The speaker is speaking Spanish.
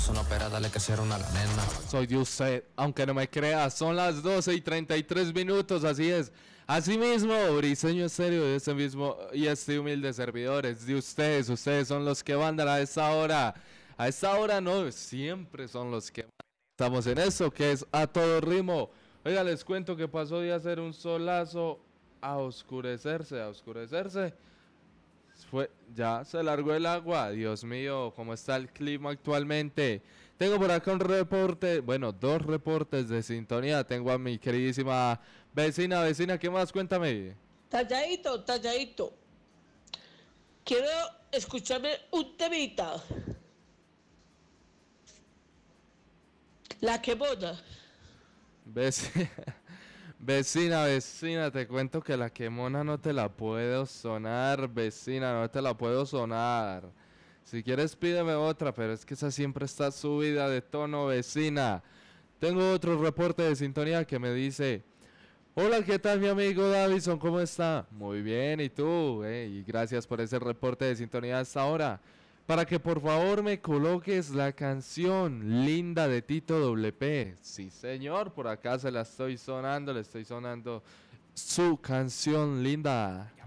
zona opera, dale que cierra una la nena. Soy de usted, aunque no me crea, son las 12:33, así es. Así mismo, Briseño Estéreo de este mismo y este humilde servidor es de ustedes son los que mandan a esta hora. A esta hora no, siempre son los que mandan. Estamos en eso, que es a todo ritmo. Oiga, les cuento que pasó de hacer un solazo a oscurecerse. Ya se largó el agua. Dios mío, ¿cómo está el clima actualmente? Tengo por acá un reporte, bueno, dos reportes de sintonía. Tengo a mi queridísima vecina, ¿qué más? Cuéntame. Talladito. Quiero escucharme un temita. La quemona. Vecina, vecina, te cuento que la quemona no te la puedo sonar, vecina, no te la puedo sonar. Si quieres pídeme otra, pero es que esa siempre está subida de tono, vecina. Tengo otro reporte de sintonía que me dice: hola, ¿qué tal mi amigo Davison? ¿Cómo está? Muy bien, ¿y tú? Y gracias por ese reporte de sintonía hasta ahora. Para que por favor me coloques la canción Linda de Tito WP. Sí, señor, por acá se la estoy sonando, le estoy sonando su canción Linda.